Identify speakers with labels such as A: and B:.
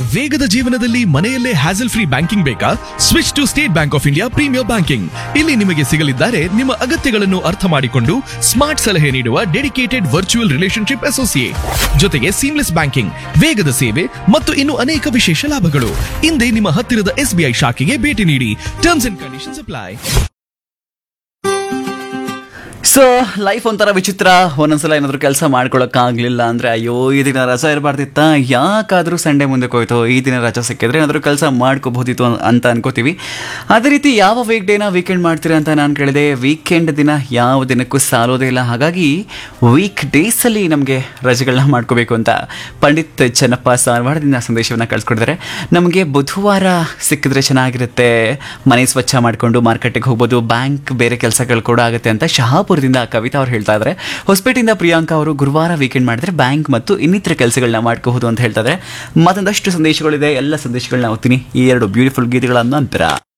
A: ವೇಗದ ಜೀವನದಲ್ಲಿ ಮನೆಯಲ್ಲೇ ಹ್ಯಾಸಲ್ ಫ್ರೀ ಬ್ಯಾಂಕಿಂಗ್ ಬೇಕಾ? Switch to state bank of India premier banking. ಇಲ್ಲಿ ನಿಮಗೆ ಸಿಗಲಿದ್ದಾರೆ ನಿಮ್ಮ ಅಗತ್ಯಗಳನ್ನು ಅರ್ಥ ಮಾಡಿಕೊಂಡು ಸ್ಮಾರ್ಟ್ ಸಲಹೆ ನೀಡುವ ಡೆಡಿಕೇಟೆಡ್ ವರ್ಚುವಲ್ ರಿಲೇಶನ್ಶಿಪ್ ಅಸೋಸಿಯೇಟ್, ಜೊತೆಗೆ ಸೀಮ್ಲೆಸ್ ಬ್ಯಾಂಕಿಂಗ್, ವೇಗದ ಸೇವೆ ಮತ್ತು ಇನ್ನು ಅನೇಕ ವಿಶೇಷ ಲಾಭಗಳು. ಹಿಂದೆ ನಿಮ್ಮ ಹತ್ತಿರದ SBI ಶಾಖೆಗೆ ಭೇಟಿ ನೀಡಿ. Terms and conditions apply.
B: So life ಒಂಥರ ವಿಚಿತ್ರ. ಒಂದೊಂದ್ಸಲ ಏನಾದರೂ ಕೆಲಸ ಮಾಡ್ಕೊಳಕ್ಕಾಗಲಿಲ್ಲ ಅಂದರೆ ಅಯ್ಯೋ ಈ ದಿನ ರಜಾ ಇರಬಾರ್ದಿತ್ತ, ಯಾಕಾದರೂ ಸಂಡೇ ಮುಂದಕ್ಕೆ ಹೋಯ್ತು, ಈ ದಿನ ರಜಾ ಸಿಕ್ಕಿದ್ರೆ ಏನಾದರೂ ಕೆಲಸ ಮಾಡ್ಕೋಬಹುದಿತ್ತು ಅಂತ ಅನ್ಕೋತೀವಿ. ಅದೇ ರೀತಿ ಯಾವ ವೀಕ್ ಡೇನ ವೀಕೆಂಡ್ ಮಾಡ್ತೀರಾ ಅಂತ ನಾನು ಕೇಳಿದೆ. ವೀಕೆಂಡ್ ದಿನ ಯಾವ ದಿನಕ್ಕೂ ಸಾಲೋದೇ ಇಲ್ಲ. ಹಾಗಾಗಿ ವೀಕ್ ಡೇಸಲ್ಲಿ ನಮಗೆ ರಜೆಗಳನ್ನ ಮಾಡ್ಕೋಬೇಕು ಅಂತ ಪಂಡಿತ್ ಚೆನ್ನಪ್ಪ ಸಾರವಾಡದಿಂದ ಸಂದೇಶವನ್ನು ಕಳಿಸ್ಕೊಡಿದ್ದಾರೆ. ನಮಗೆ ಬುಧವಾರ ಸಿಕ್ಕಿದ್ರೆ ಚೆನ್ನಾಗಿರುತ್ತೆ, ಮನೆ ಸ್ವಚ್ಛ ಮಾಡಿಕೊಂಡು ಮಾರ್ಕೆಟಿಗೆ ಹೋಗ್ಬೋದು, ಬ್ಯಾಂಕ್ ಬೇರೆ ಕೆಲಸಗಳು ಕೂಡ ಆಗುತ್ತೆ ಅಂತ ಶಹಾಪುರದಿಂದ ಕವಿತಾ ಅವ್ರು ಹೇಳ್ತಾ ಇದ್ದಾರೆ. ಹೊಸಪೇಟೆಯಿಂದ ಪ್ರಿಯಾಂಕಾ ಅವರು ಗುರುವಾರ ವೀಕೆಂಡ್ ಮಾಡಿದ್ರೆ ಬ್ಯಾಂಕ್ ಮತ್ತು ಇನ್ನಿತರ ಕೆಲಸಗಳನ್ನ ಮಾಡ್ಕೋಬಹುದು ಅಂತ ಹೇಳ್ತಾ ಇದ್ದಾರೆ. ಮತ್ತೊಂದಷ್ಟು ಸಂದೇಶಗಳಿದೆ, ಎಲ್ಲ ಸಂದೇಶಗಳನ್ನ ಓದ್ತೀನಿ ಈ ಎರಡು ಬ್ಯೂಟಿಫುಲ್ ಗೀತೆಗಳ ನಂತರ.